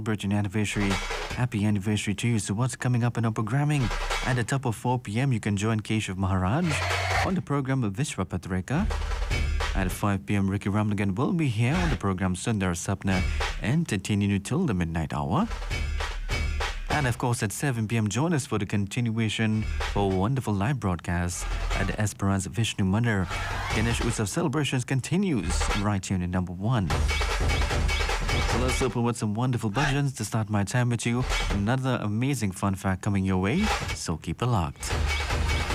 Virgin anniversary. Happy anniversary to you. So what's coming up in our programming? At the top of 4 p.m. you can join Keshav Maharaj on the program of Vishwa Patrika. At 5 p.m. Ricky Ramnagan will be here on the program Sundar Sapna, entertaining you till the midnight hour. And of course at 7 p.m. join us for the continuation for a wonderful live broadcast at the Esperance Vishnu Mandir. Ganesh Utsav celebrations continues right here in number 1. So let's open with some wonderful bhajans to start my time with you. Another amazing fun fact coming your way, so keep it locked.